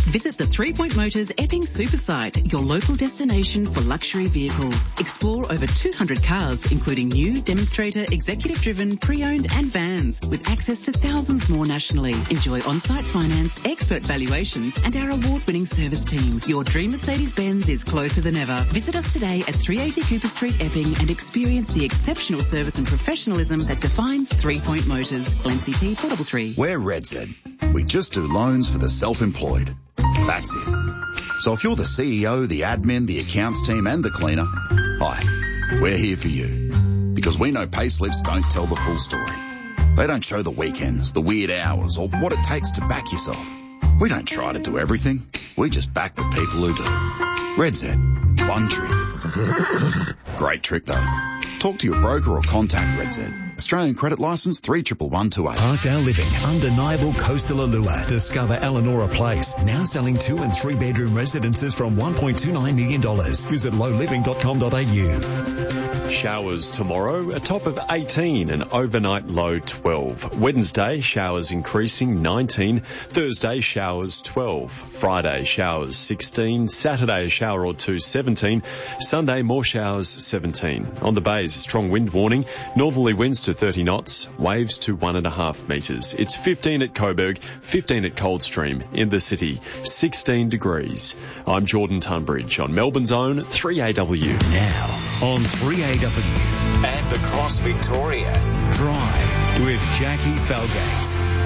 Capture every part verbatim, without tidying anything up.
Visit the Three Point Motors Epping Supersite, your local destination for luxury vehicles. Explore over two hundred cars, including new, demonstrator, executive-driven, pre-owned and vans, with access to thousands more nationally. Enjoy on-site finance, expert valuations and our award-winning service team. Your dream Mercedes-Benz is closer than ever. Visit us today at three eighty Cooper Street, Epping, and experience the exceptional service and professionalism that defines Three Point Motors. L M C T four three three. We're RedZ. We just do loans for the self-employed. That's it. So if you're the C E O, the admin, the accounts team and the cleaner, hi, we're here for you. Because we know payslips don't tell the full story. They don't show the weekends, the weird hours, or what it takes to back yourself. We don't try to do everything. We just back the people who do. RedZ. One trick. Great trick though. Talk to your broker or contact RedZ. Australian credit licence three one one two eight. Parkdale Living, undeniable coastal allure. Discover Eleanora Place, now selling two and three bedroom residences from one point two nine million dollars. Visit low living dot com dot a u. Showers tomorrow, a top of eighteen and overnight low twelve. Wednesday, showers increasing nineteen. Thursday, showers twelve. Friday, showers sixteen. Saturday, a shower or two seventeen. Sunday, more showers seventeen. On the bays, strong wind warning. Northerly winds to thirty knots, waves to one and a half metres. It's fifteen at Coburg, fifteen at Coldstream. In the city, sixteen degrees. I'm Jordan Tunbridge on Melbourne's own three A W. Now on three A W and across Victoria, Drive with Jackie Felgate.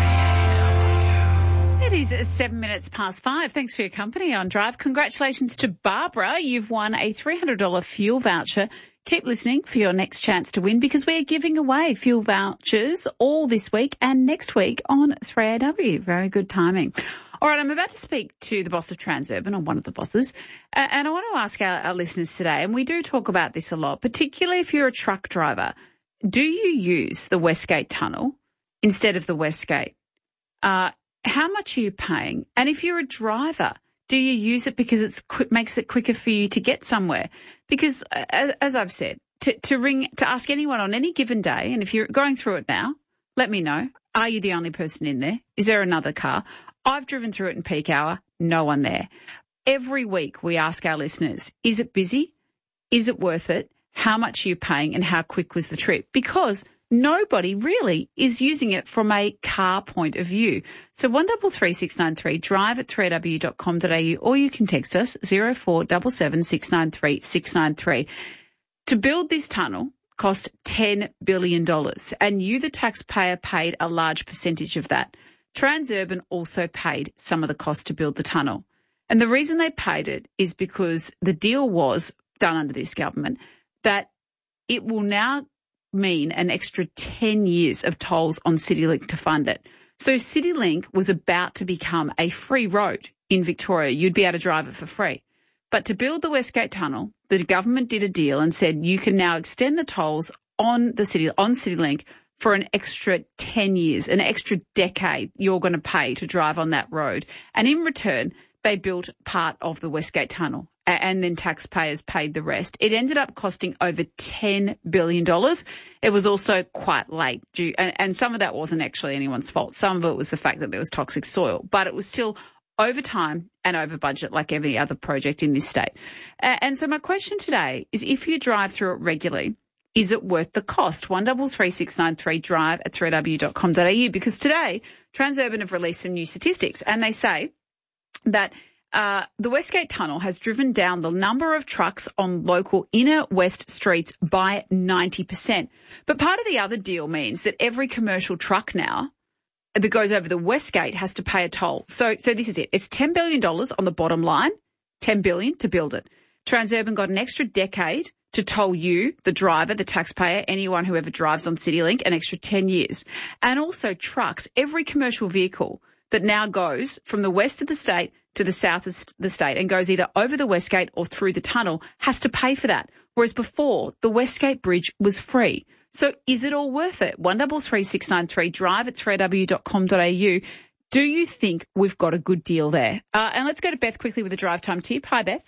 It is seven minutes past five. Thanks for your company on Drive. Congratulations to Barbara. You've won a three hundred dollars fuel voucher. Keep listening for your next chance to win, because we are giving away fuel vouchers all this week and next week on three A W. Very good timing. All right, I'm about to speak to the boss of Transurban, or one of the bosses, and I want to ask our, our listeners today, and we do talk about this a lot, particularly if you're a truck driver. Do you use the Westgate Tunnel instead of the Westgate? Uh, how much are you paying? And if you're a driver, do you use it because it makes it quicker for you to get somewhere? Because, as, as I've said, to, to ring to ask anyone on any given day, and if you're going through it now, let me know. Are you the only person in there? Is there another car? I've driven through it in peak hour. No one there. Every week we ask our listeners, is it busy? Is it worth it? How much are you paying? And how quick was the trip? Because nobody really is using it from a car point of view. So one double three six nine three, drive at three a w dot com dot a u, or you can text us zero four seven seven six nine three six nine three. To build this tunnel cost ten billion dollars, and you, the taxpayer, paid a large percentage of that. Transurban also paid some of the cost to build the tunnel. And the reason they paid it is because the deal was done under this government that it will now mean an extra ten years of tolls on CityLink to fund it. So CityLink was about to become a free road in Victoria. You'd be able to drive it for free. But to build the Westgate Tunnel, the government did a deal and said you can now extend the tolls on the city on CityLink for an extra ten years, an extra decade you're going to pay to drive on that road. And in return, they built part of the Westgate Tunnel, and then taxpayers paid the rest. It ended up costing over ten billion dollars. It was also quite late, due, and, and some of that wasn't actually anyone's fault. Some of it was the fact that there was toxic soil, but it was still over time and over budget like every other project in this state. And so my question today is, if you drive through it regularly, is it worth the cost? one double three six nine three, drive at three a w dot com dot a u, because today Transurban have released some new statistics, and they say that uh, the Westgate Tunnel has driven down the number of trucks on local inner west streets by ninety percent. But part of the other deal means that every commercial truck now that goes over the Westgate has to pay a toll. So, so this is it. It's ten billion dollars on the bottom line, ten billion dollars to build it. Transurban got an extra decade to toll you, the driver, the taxpayer, anyone who ever drives on CityLink, an extra ten years. And also trucks, every commercial vehicle that now goes from the west of the state to the south of the state and goes either over the Westgate or through the tunnel has to pay for that. Whereas before, the Westgate Bridge was free. So is it all worth it? one double three six nine three, drive at three a w dot com dot a u. Do you think we've got a good deal there? Uh, and let's go to Beth quickly with a drive time tip. Hi, Beth.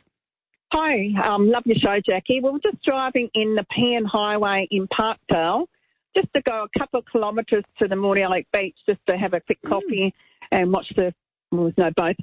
Hi, um, love your show, Jackie. We were just driving in the Pan Highway in Parkdale, just to go a couple of kilometres to the Mordialloc Beach, just to have a quick coffee mm. and watch the, well, there's no boats,